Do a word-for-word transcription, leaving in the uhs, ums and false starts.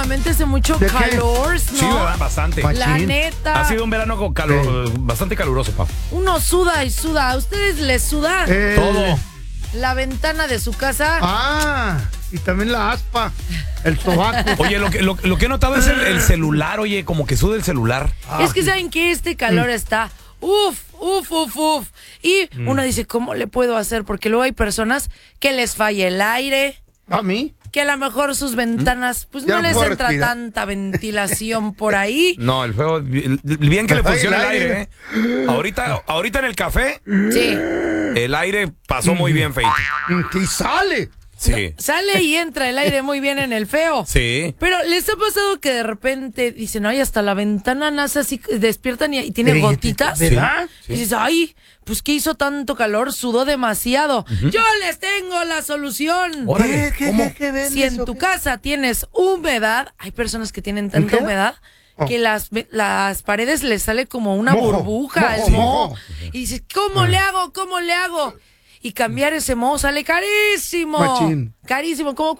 últimamente hace mucho ¿De qué? calor, ¿no? Sí, ¿verdad? Bastante. Machín. La neta. Ha sido un verano con calor, Sí. bastante caluroso, pa. Uno suda y suda. ¿A ustedes les suda El- Todo. la ventana de su casa? Ah, y también la aspa, el sobaco. Oye, lo que, lo, lo que he notado es el, el celular, oye, como que suda el celular. Es que saben que este calor está uf, uf, uf, uf. Y Mm. uno dice, ¿cómo le puedo hacer? Porque luego hay personas que les falla el aire, ¿A mí? que a lo mejor sus ventanas, pues Ya no no les puedo entra respirar. tanta ventilación por ahí. No, el fuego, bien que Me le falla funciona el el aire, aire. ¿eh? Ahorita, ahorita en el café, Sí. el aire pasó muy bien, Feito. Y sale. Sí. Sale y entra el aire muy bien en el feo. Sí. Pero les ha pasado que de repente dicen, ay, hasta la ventana nace así, despiertan y, y tiene Sí, gotitas. ¿verdad? Y dices, ay, pues que hizo tanto calor, sudó demasiado. Yo les tengo la solución. Órale, ¿Qué, ¿cómo? qué, qué ven Si en eso? tu ¿Qué? casa tienes humedad, hay personas que tienen tanta qué? humedad Oh. que las, ve- las paredes les sale como una Mojo, burbuja, mojo, el moho. mojo. Y dices, ¿cómo le hago? ¿Cómo le hago? Y cambiar ese moho sale carísimo. Machín. Carísimo. ¿Cómo